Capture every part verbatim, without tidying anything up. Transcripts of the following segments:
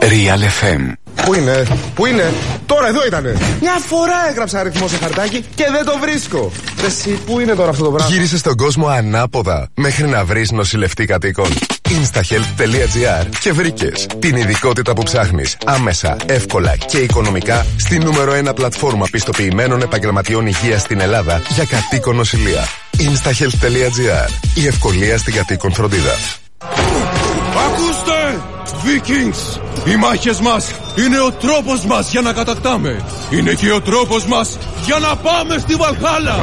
Real εφ εμ. Πού είναι, πού είναι, τώρα εδώ ήτανε. Μια φορά έγραψα αριθμό σε χαρτάκι και δεν το βρίσκω. Εσύ, πού είναι τώρα αυτό το πράγμα? Γύρισες στον κόσμο ανάποδα μέχρι να βρεις νοσηλευτή κατοίκων. instahealth τελεία gr και βρήκες την ειδικότητα που ψάχνεις άμεσα, εύκολα και οικονομικά στη νούμερο ένα πλατφόρμα πιστοποιημένων επαγγελματιών υγείας στην Ελλάδα για κατοίκον νοσηλεία. instahealth τελεία gr. Η ευκολία στην κατοίκον φροντίδα. Ακούστε! Vikings! Οι μάχες μας είναι ο τρόπος μας για να κατακτάμε. Είναι και ο τρόπος μας για να πάμε στη Βαλχάλα.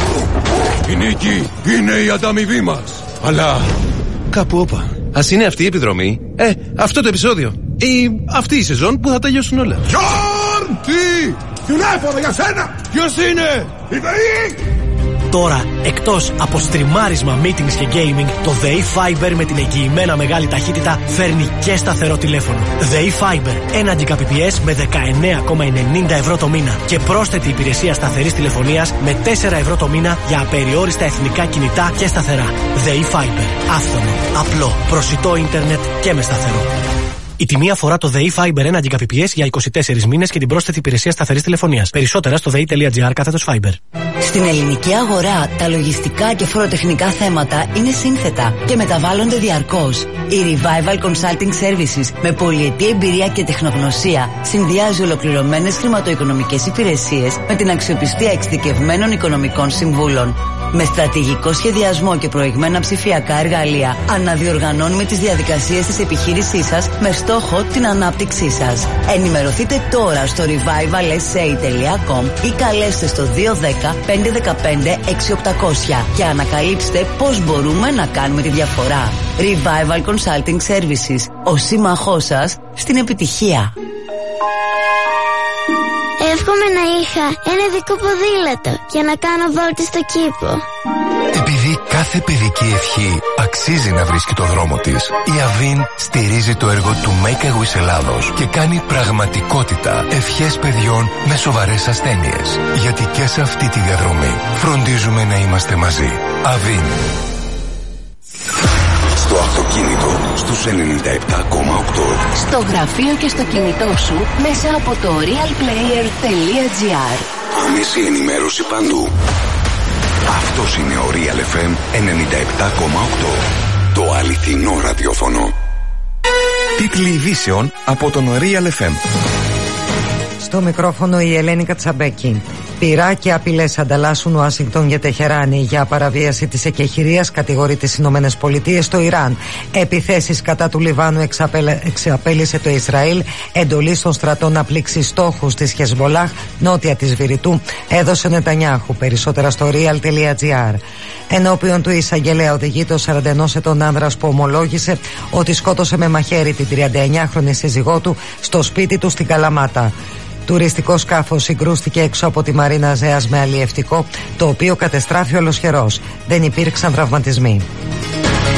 Η νίκη είναι η ανταμοιβή μας. Αλλά κάπου όπα. Ας είναι αυτή η επιδρομή, ε, αυτό το επεισόδιο ή αυτή η σεζόν που θα τελειώσουν όλα. Γιόρν! Τι! Τηλέφωνο για σένα! Ποιος είναι? Η ΔΕΗ! Τώρα, εκτός από στριμάρισμα, meetings και gaming, το ΔΕΗ Fiber με την εγγυημένα μεγάλη ταχύτητα φέρνει και σταθερό τηλέφωνο. ΔΕΗ Fiber, ένα Gbps με δεκαεννέα κόμμα ενενήντα ευρώ το μήνα και πρόσθετη υπηρεσία σταθερής τηλεφωνίας με τέσσερα ευρώ το μήνα για απεριόριστα εθνικά κινητά και σταθερά. ΔΕΗ Fiber, άφθονο, απλό, προσιτό ίντερνετ και με σταθερό. Η τιμή αφορά το ΔΕΗ Fiber ένα Gbps για είκοσι τέσσερις μήνες και την πρόσθετη υπηρεσία σταθερής τηλεφωνίας. Περισσότερα στο δei.gr κάθετος Fiber. Στην ελληνική αγορά, τα λογιστικά και φοροτεχνικά θέματα είναι σύνθετα και μεταβάλλονται διαρκώς. Η Revival Consulting Services με πολυετή εμπειρία και τεχνογνωσία συνδυάζει ολοκληρωμένες χρηματοοικονομικές υπηρεσίες με την αξιοπιστία εξειδικευμένων οικονομικών συμβούλων. Με στρατηγικό σχεδιασμό και προηγμένα ψηφιακά εργαλεία, αναδιοργανώνουμε τις διαδικασίες της επιχείρησής σας με στόχο την ανάπτυξή σας. Ενημερωθείτε τώρα στο revival s a τελεία com ή καλέστε στο δύο ένα μηδέν πέντε ένα πέντε έξι οκτακόσια και ανακαλύψτε πώς μπορούμε να κάνουμε τη διαφορά. Revival Consulting Services, ο σύμμαχός σας στην επιτυχία. Εύχομαι να είχα ένα δικό ποδήλατο για να κάνω βόλτες στο κήπο. Επειδή κάθε παιδική ευχή αξίζει να βρίσκει το δρόμο της, η Avin στηρίζει το έργο του Make a Wish Ελλάδος και κάνει πραγματικότητα ευχές παιδιών με σοβαρές ασθένειες. Γιατί και σε αυτή τη διαδρομή φροντίζουμε να είμαστε μαζί. Avin. Στο αυτοκίνητο στους ενενήντα επτά κόμμα οκτώ. Στο γραφείο και στο κινητό σου μέσα από το realplayer τελεία gr. Άμεση ενημέρωση παντού. Αυτός είναι ο Real εφ εμ ενενήντα επτά κόμμα οκτώ. Το αληθινό ραδιόφωνο. Τίτλοι ειδήσεων από τον Real εφ εμ. Στο μικρόφωνο η Ελένη Κατσαμπέκη. Πειρά και απειλές ανταλλάσσουν Ουάσιγκτον για Τεχεράνη. Για παραβίαση της εκεχηρίας κατηγορεί τις Ηνωμένες Πολιτείες στο Ιράν. Επιθέσεις κατά του Λιβάνου εξαπέλε, εξαπέλυσε το Ισραήλ. Εντολή στον στρατό να πλήξει στόχους της Χεσμολάχ νότια της Βηρητού έδωσε ο Νετανιάχου. Περισσότερα στο real τελεία gr. Ενώπιον του εισαγγελέα οδηγείται ο σαράντα ενός ετών άνδρας που ομολόγησε ότι σκότωσε με μαχαίρι την τριανταεννιάχρονη σύζυγό του στο σπίτι του στην Καλαμάτα. Τουριστικό σκάφος συγκρούστηκε έξω από τη Μαρίνα Ζέας με αλλιευτικό, το οποίο κατεστράφη ολοσχερός. Δεν υπήρξαν τραυματισμοί.